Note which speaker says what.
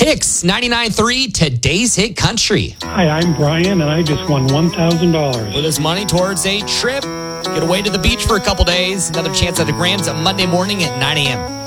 Speaker 1: Hicks 99.3, today's hit country.
Speaker 2: Hi, I'm Brian, and I just won $1,000.
Speaker 1: With his money towards a trip, get away to the beach for a couple days. Another chance at a grand Monday morning at 9 a.m.